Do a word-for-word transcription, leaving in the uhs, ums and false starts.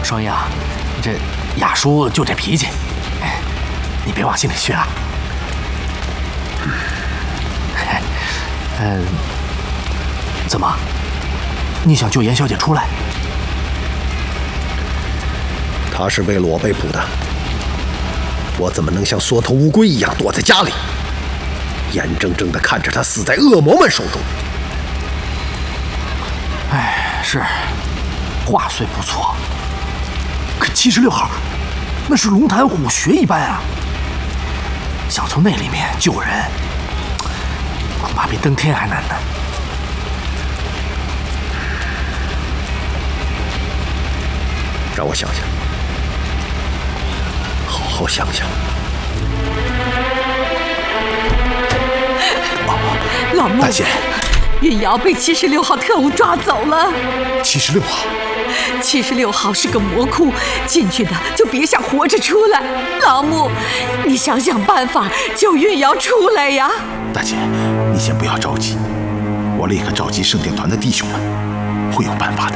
双英，这雅叔就这脾气，你别往心里去啊。嗯，怎么？你想救严小姐出来？ 她是为了我被捕的，我怎么能像缩头乌龟一样躲在家里，眼睁睁地看着她死在恶魔们手中？ 哎，是，话虽不错，可七十六号那是龙潭虎穴一般啊，想从那里面救人，恐怕比登天还难呢。 让我想想，好好想想。 老穆， 大姐， 运瑶被七十六号特务抓走了。 七十六号， 七十六号是个魔窟，进去的就别想活着出来。老穆，你想想办法救运瑶出来呀！ 大姐，你先不要着急，我立刻召集圣殿团的弟兄们，会有办法的。